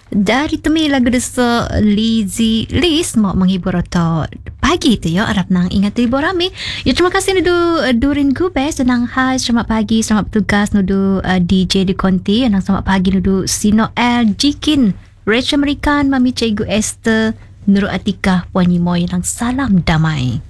Dari temi lagu desa Lizzy Liz mau menghibur atau pagi tu ya harap nang ingat hibur rame. Ya terima kasih nudu Durin Gubes nang hai selamat pagi selamat bertugas nudu DJ di Konti nang selamat pagi nudu Sino L Jikin Rachel American Mami Cikgu Esther Nurul Atika Puan Yimoy nang salam damai.